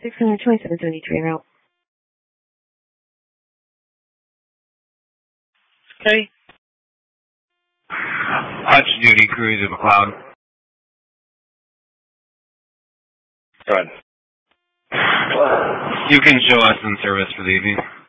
627.73 route. Okay. Hutch Duty Cruise of McLeod. Go ahead. You can show us in service for the evening.